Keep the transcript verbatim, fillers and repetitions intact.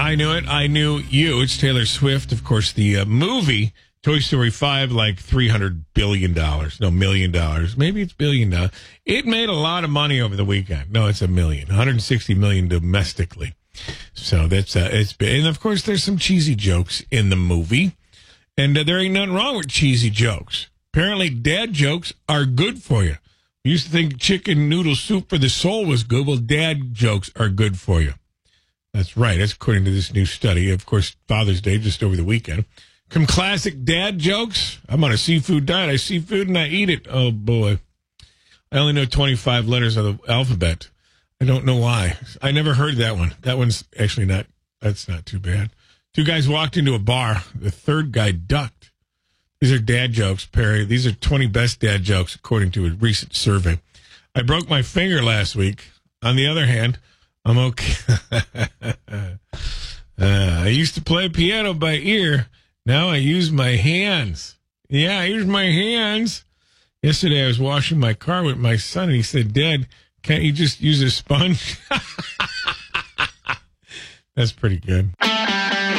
I knew it. I knew you. It's Taylor Swift. Of course, the uh, movie Toy Story five, like three hundred billion dollars. No, million dollars. Maybe it's billion dollars. It made a lot of money over the weekend. No, it's a million. one hundred sixty million domestically. So that's, uh, it's been, and of course, there's some cheesy jokes in the movie. And uh, there ain't nothing wrong with cheesy jokes. Apparently, dad jokes are good for you. We used to think chicken noodle soup for the soul was good. Well, dad jokes are good for you. That's right. That's according to this new study. Of course, Father's Day just over the weekend. Some classic dad jokes. I'm on a seafood diet. I see food and I eat it. Oh, boy. I only know twenty-five letters of the alphabet. I don't know why. I never heard that one. That one's actually not, that's not too bad. Two guys walked into a bar. The third guy ducked. These are dad jokes, Perry. These are twenty best dad jokes, according to a recent survey. I broke my finger last week. On the other hand, I'm okay. uh, I used to play piano by ear. Now I use my hands. Yeah, I use my hands. Yesterday I was washing my car with my son, and he said, Dad, can't you just use a sponge? That's pretty good.